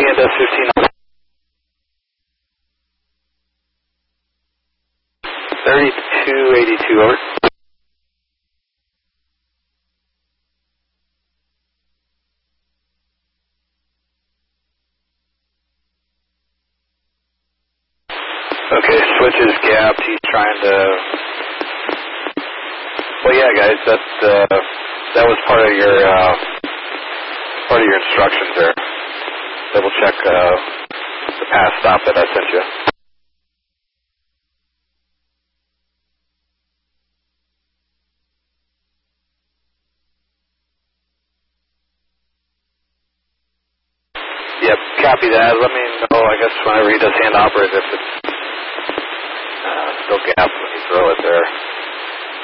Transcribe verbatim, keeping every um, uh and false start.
Candace fifteen. thirty-two eighty-two, over. Okay, switches gapped. He's trying to. Well, yeah, guys, that uh, that was part of your uh, part of your instructions there. Double check uh, the pass stop that I sent you. Yep, copy that. Let me know, I guess, whenever he does hand operate if it's uh, still gapped when you throw it there.